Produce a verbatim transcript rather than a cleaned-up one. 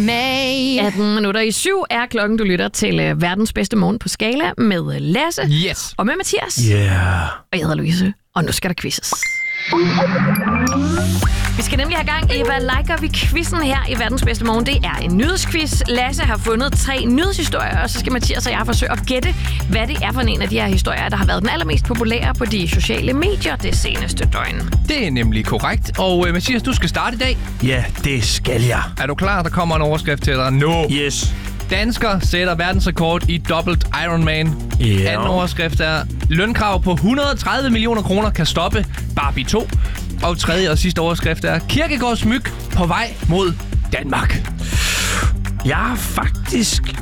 May. atten minutter i syv er klokken, du lytter til uh, verdens bedste morgen på Skala med Lasse. Yes. Og med Mathias. Yeah. Og jeg hedder Louise, og nu skal der quizzes. Vi skal nemlig have gang i, hvad liker vi quizzen her i verdens bedste morgen. Det er en nyhedsquiz. Lasse har fundet tre nyhedshistorier, og så skal Mathias og jeg forsøge at gætte, hvad det er for en af de her historier, der har været den allermest populære på de sociale medier det seneste døgn. Det er nemlig korrekt. Og uh, Mathias, du skal starte i dag. Ja, det skal jeg. Er du klar? Der kommer en overskrift til dig nu. Yes. Dansker sætter verdensrekord i dobbelt Ironman. Ja. Anden overskrift er, lønkrav på et hundrede og tredive millioner kroner kan stoppe Barbie to. Og tredje og sidste overskrift er, Kierkegaard Smyk på vej mod Danmark. Jeg har faktisk